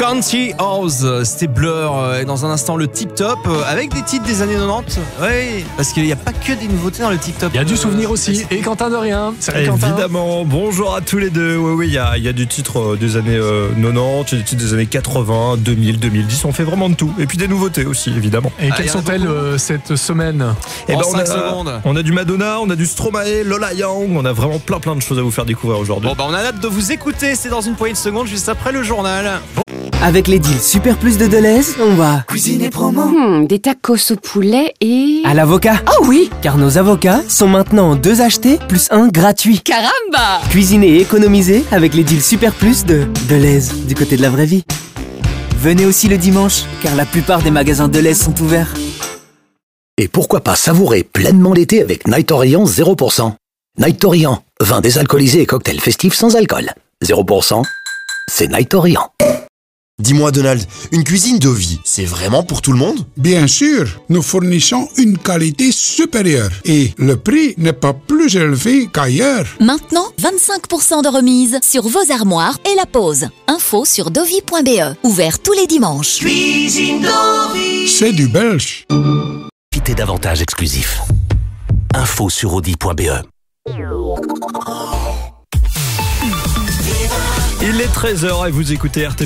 Country House, c'était Blur, et dans un instant le Tip Top avec des titres des années 90. Oui, parce qu'il n'y a pas que des nouveautés dans le Tip Top. Il y a du souvenir aussi. Et Quentin de rien. Salut Quentin. Évidemment, bonjour à tous les deux. Oui, il y a du titre des années 90, il y a des titres des années 80, 2000, 2010. On fait vraiment de tout. Et puis des nouveautés aussi, évidemment. Et quelles sont-elles cette semaine? En 5 secondes. On a du Madonna, on a du Stromae, Lola Young. On a vraiment plein de choses à vous faire découvrir aujourd'hui. Bon, on a hâte de vous écouter. C'est dans une poignée de secondes, juste après le journal. Avec les deals Super Plus de Deleuze, on va cuisiner promo. Des tacos au poulet et... À l'avocat. Oh oui! Car nos avocats sont maintenant 2 achetés plus 1 gratuit. Caramba! Cuisiner et économiser avec les deals Super Plus de Deleuze, du côté de la vraie vie. Venez aussi le dimanche, car la plupart des magasins Deleuze sont ouverts. Et pourquoi pas savourer pleinement l'été avec Night Orient 0%. Night Orient, vin désalcoolisé et cocktail festif sans alcool. 0%, c'est Night Orient. Dis-moi Donald, une cuisine Dovi, c'est vraiment pour tout le monde? Bien sûr, nous fournissons une qualité supérieure et le prix n'est pas plus élevé qu'ailleurs. Maintenant, 25% de remise sur vos armoires et la pose. Info sur dovi.be, ouvert tous les dimanches. Cuisine Dovi, c'est du belge. Profitez d'avantages exclusifs. Info sur audi.be. Il est 13h et vous écoutez RT.